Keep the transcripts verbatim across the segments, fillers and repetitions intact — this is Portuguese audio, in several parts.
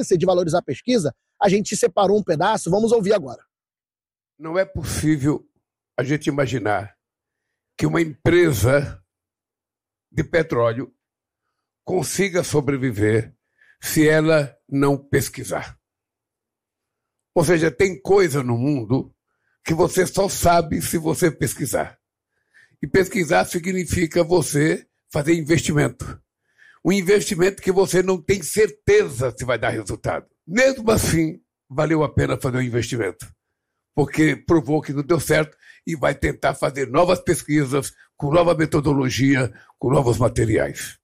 importância de valorizar a pesquisa, a gente separou um pedaço, vamos ouvir agora. Não é possível a gente imaginar que uma empresa de petróleo consiga sobreviver se ela não pesquisar. Ou seja, tem coisa no mundo que você só sabe se você pesquisar. E pesquisar significa você fazer investimento. Um investimento que você não tem certeza se vai dar resultado. Mesmo assim, valeu a pena fazer o investimento, porque provou que não deu certo e vai tentar fazer novas pesquisas, com nova metodologia, com novos materiais.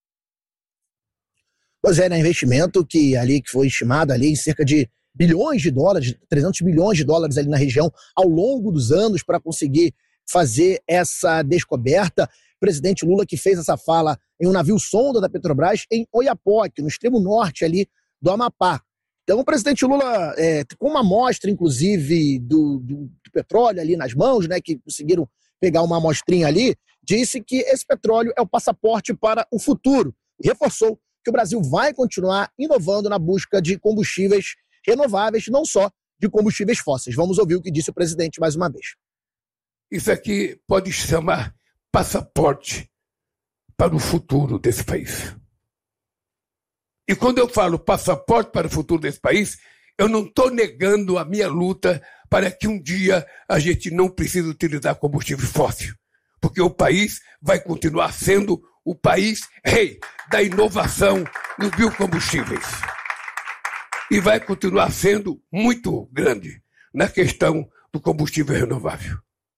Pois é, né, investimento que ali que foi estimado ali em cerca de bilhões de dólares, trezentos bilhões de dólares ali na região ao longo dos anos para conseguir fazer essa descoberta. O presidente Lula que fez essa fala em um navio sonda da Petrobras em Oiapoque, no extremo norte ali do Amapá. Então o presidente Lula, é, com uma amostra inclusive do, do, do petróleo ali nas mãos, né, que conseguiram pegar uma amostrinha ali, disse que esse petróleo é o passaporte para o futuro e reforçou que o Brasil vai continuar inovando na busca de combustíveis renováveis, não só de combustíveis fósseis. Vamos ouvir o que disse o presidente mais uma vez. Isso aqui pode chamar passaporte para o futuro desse país. E quando eu falo passaporte para o futuro desse país, eu não estou negando a minha luta para que um dia a gente não precise utilizar combustível fóssil, porque o país vai continuar sendo o país rei da inovação nos biocombustíveis. E vai continuar sendo muito grande na questão do combustível renovável.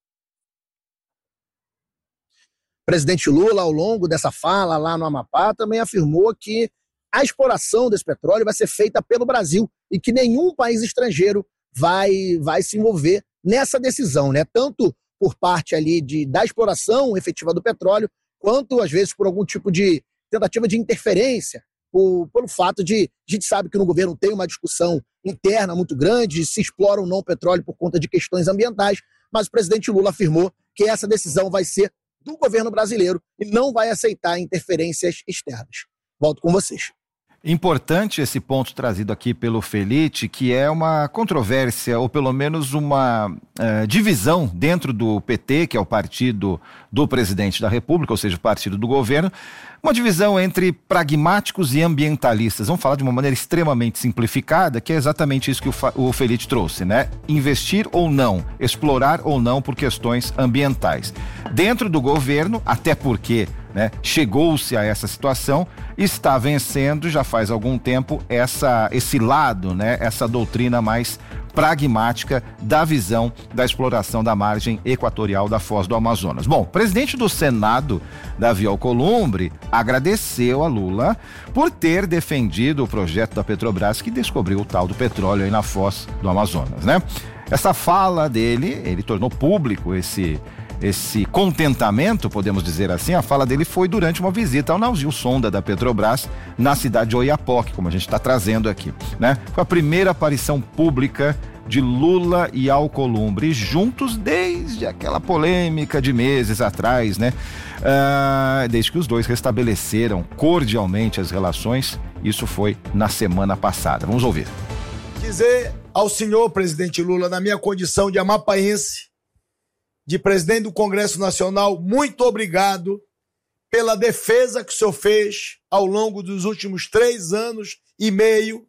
O presidente Lula, ao longo dessa fala lá no Amapá, também afirmou que a exploração desse petróleo vai ser feita pelo Brasil e que nenhum país estrangeiro vai, vai se envolver nessa decisão, né? Tanto por parte ali de, da exploração efetiva do petróleo, quanto, às vezes, por algum tipo de tentativa de interferência, por, pelo fato de, a gente sabe que no governo tem uma discussão interna muito grande, se explora ou não o petróleo por conta de questões ambientais, mas o presidente Lula afirmou que essa decisão vai ser do governo brasileiro e não vai aceitar interferências externas. Volto com vocês. Importante esse ponto trazido aqui pelo Felitti, que é uma controvérsia, ou pelo menos uma uh, divisão dentro do P T, que é o partido do presidente da República, ou seja, o partido do governo, uma divisão entre pragmáticos e ambientalistas. Vamos falar de uma maneira extremamente simplificada, que é exatamente isso que o, Fa- o Felitti trouxe, né? Investir ou não, explorar ou não por questões ambientais. Dentro do governo, até porque, né, chegou-se a essa situação, está vencendo já faz algum tempo essa, esse lado, né, essa doutrina mais pragmática da visão da exploração da margem equatorial da Foz do Amazonas. Bom, o presidente do Senado, Davi Alcolumbre, agradeceu a Lula por ter defendido o projeto da Petrobras que descobriu o tal do petróleo aí na Foz do Amazonas, né? Essa fala dele, ele tornou público esse Esse contentamento, podemos dizer assim, a fala dele foi durante uma visita ao navio sonda da Petrobras na cidade de Oiapoque, como a gente está trazendo aqui, né? Foi a primeira aparição pública de Lula e Alcolumbre juntos desde aquela polêmica de meses atrás, né? Ah, desde que os dois restabeleceram cordialmente as relações, isso foi na semana passada. Vamos ouvir. Dizer ao senhor presidente Lula, na minha condição de amapaense, de presidente do Congresso Nacional, muito obrigado pela defesa que o senhor fez ao longo dos últimos três anos e meio,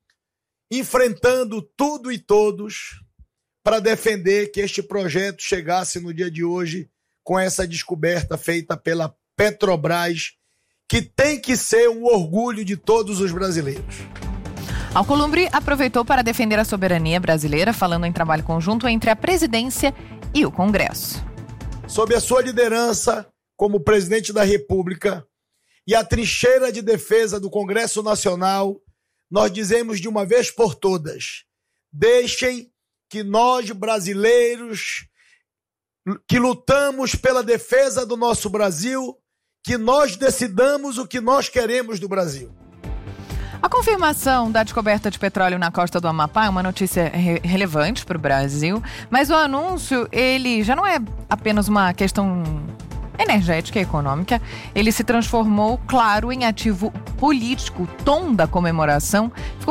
enfrentando tudo e todos para defender que este projeto chegasse no dia de hoje com essa descoberta feita pela Petrobras, que tem que ser um orgulho de todos os brasileiros. Alcolumbre aproveitou para defender a soberania brasileira, falando em trabalho conjunto entre a presidência e o Congresso. Sob a sua liderança como presidente da República e a trincheira de defesa do Congresso Nacional, nós dizemos de uma vez por todas: deixem que nós, brasileiros, que lutamos pela defesa do nosso Brasil, que nós decidamos o que nós queremos do Brasil. A confirmação da descoberta de petróleo na costa do Amapá é uma notícia re- relevante para o Brasil, mas o anúncio, ele já não é apenas uma questão energética e econômica, ele se transformou, claro, em ativo político. O tom da comemoração ficou